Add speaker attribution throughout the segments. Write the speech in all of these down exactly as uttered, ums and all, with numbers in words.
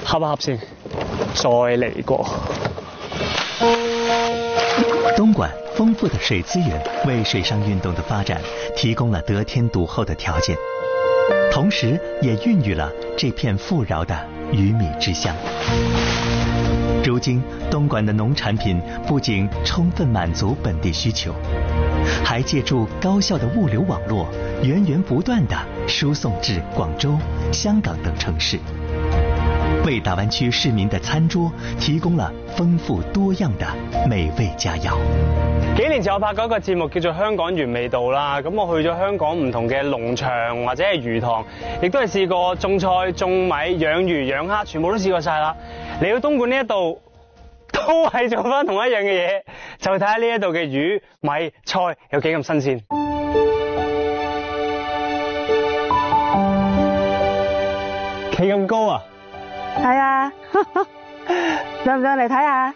Speaker 1: 恰一恰先，再嚟過。
Speaker 2: 东莞丰富的水资源为水上运动的发展提供了得天独厚的条件，同时也孕育了这片富饶的鱼米之乡。如今，东莞的农产品不仅充分满足本地需求，还借助高效的物流网络，源源不断地输送至广州、香港等城市，为大湾区市民的餐桌提供了豐富多樣的美味佳肴。
Speaker 1: 幾年前我拍過一個節目叫做《香港原味道》啦，咁我去咗香港唔同嘅農場或者係魚塘，亦都係試過種菜、種米、養魚、養蝦，全部都試過晒啦。嚟到東莞呢一度，都係做翻同一樣嘅嘢，就睇下呢一度嘅魚、米、菜有幾咁新鮮。企咁高啊！
Speaker 3: 係啊，上唔上嚟睇下？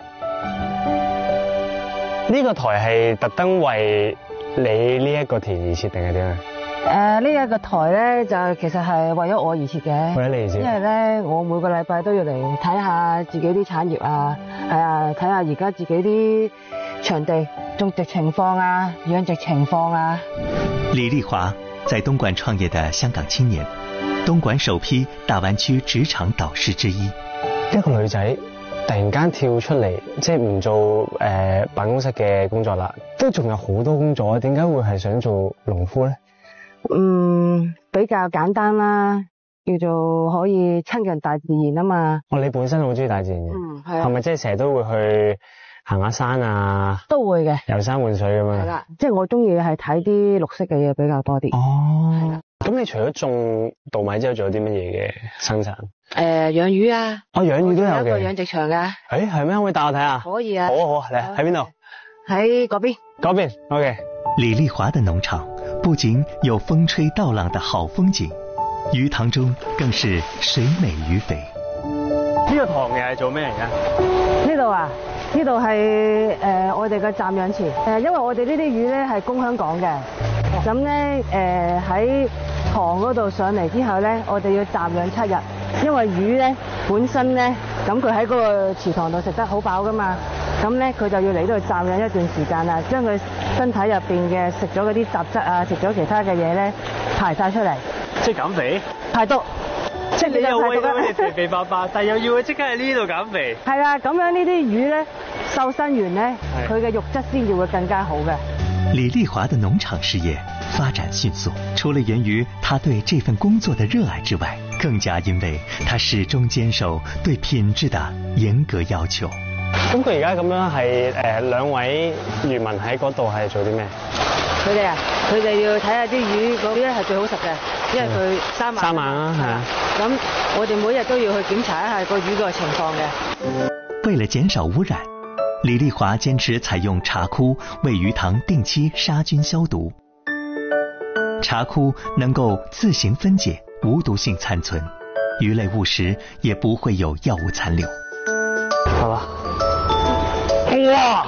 Speaker 1: 呢個台係特登為你呢一個田而設定係點啊？
Speaker 3: 誒呢一個台咧就其實係為咗我而設嘅，
Speaker 1: 為咗你而設。因
Speaker 3: 為咧我每個禮拜都要嚟睇下自己啲產業啊，係啊，睇下而家自己啲場地種植情況啊、養殖情況啊。
Speaker 2: 李麗華在東莞創業的香港青年，東莞首批大灣區職場導師之一。
Speaker 1: 一個女仔突然間跳出嚟，即係唔做誒、呃、辦公室嘅工作啦，都仲有好多工作，點解會係想做農夫咧？
Speaker 3: 嗯，比較簡單啦，叫做可以親近大自然啊嘛。
Speaker 1: 哦，你本身好中意大自然嘅，
Speaker 3: 嗯，係啊。
Speaker 1: 係咪即係成日都會去行下山啊？
Speaker 3: 都會嘅，
Speaker 1: 遊山玩水咁樣。係啦，
Speaker 3: 即係我中意係睇啲綠色嘅嘢比較多啲。
Speaker 1: 哦，咁你除咗種稻米之後，仲有啲乜嘢嘅生產？誒、
Speaker 3: 呃，養魚啊。
Speaker 1: 哦，養魚都有嘅。有一個
Speaker 3: 養殖場㗎。
Speaker 1: 誒，係咩？可唔可以帶我睇下？
Speaker 3: 可以啊。
Speaker 1: 好啊好啊，嚟喺邊度？
Speaker 3: 喺嗰邊。嗰邊
Speaker 1: ，OK。
Speaker 2: 李麗華的農場不僅有風吹稻浪的好風景，魚塘中更是水美魚肥。
Speaker 1: 呢個塘嘅係做咩嚟㗎？
Speaker 3: 呢度啊，呢度係誒我哋嘅暫養池。誒，因為我哋呢啲魚咧係供香港嘅，咁咧誒喺塘嗰度上嚟之後咧，我哋要暫養七日，因為魚咧本身咧，咁佢喺嗰個池塘度食得好飽噶嘛。咁咧，佢就要嚟呢度暫養一段時間啦，將佢身體入邊嘅食咗嗰啲雜質啊，食咗其他嘅嘢咧，排晒出嚟。
Speaker 1: 即係減肥？
Speaker 3: 排毒。
Speaker 1: 即係你又餵到佢哋肥肥白白，但係又要佢即刻喺呢度減肥。
Speaker 3: 係啦，咁樣呢啲魚咧，瘦身完咧，佢嘅肉質先至會更加好嘅。
Speaker 2: 李麗華的農場事業發展迅速，除了源於他對這份工作的熱愛之外，更加因為他始終堅守對品質的嚴格要求。
Speaker 1: 咁佢而家咁樣係誒兩位漁民喺嗰度係做啲咩？
Speaker 3: 佢哋啊，佢哋要睇下啲魚嗰啲咧係最好食嘅，因為佢三晚。三晚啊，係啊。咁我哋每日都要去檢查一下個魚個情況嘅。
Speaker 2: 為了減少污染，李麗華堅持採用茶枯為魚塘定期殺菌消毒。茶枯能夠自行分解，無毒性殘存，魚類誤食也不會有藥物殘留。
Speaker 1: 好吧。哇！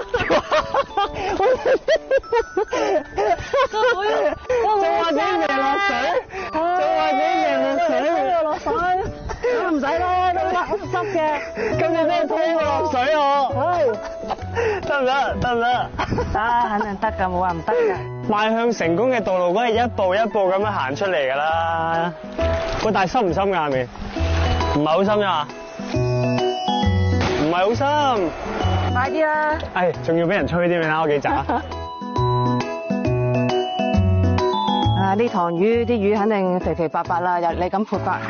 Speaker 1: 仲話幾命落水，仲話幾命落水，落水，咁唔使啦，都濕濕嘅，咁你咩拖我落水我？得唔得？得唔得？
Speaker 3: 得，肯定得㗎，冇話唔得㗎。
Speaker 1: 邁向成功嘅道路，梗係一步一步咁樣行出嚟㗎啦。喂，但係深唔深㗎下面？唔係好深咋？唔係好深。
Speaker 3: 快啲啦！
Speaker 1: 哎，仲要俾人吹添，你睇我幾渣。
Speaker 3: 啊，呢塘魚啲魚肯定肥肥白白啦，有你咁闊白。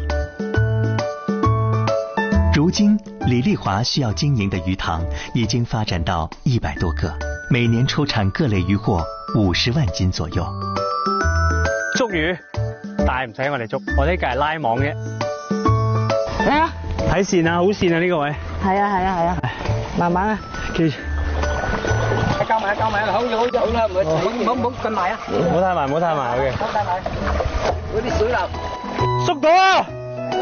Speaker 2: 如今，李麗華需要經營的魚塘已經發展到一百多個，每年出產各類魚貨五十萬斤左右。
Speaker 1: 捉魚，但係唔使我哋捉，我呢個係拉網嘅。
Speaker 3: 嚟啊！
Speaker 1: 睇線啊，好線啊呢個位。係啊係啊係啊。
Speaker 3: 慢慢啊，
Speaker 1: 記住。
Speaker 4: 交埋交埋，好好好啦，唔好唔好唔好咁埋啊！
Speaker 1: 唔好太埋，唔好太埋，好嘅。
Speaker 4: 唔好太埋，嗰啲水流。
Speaker 1: 縮到啊！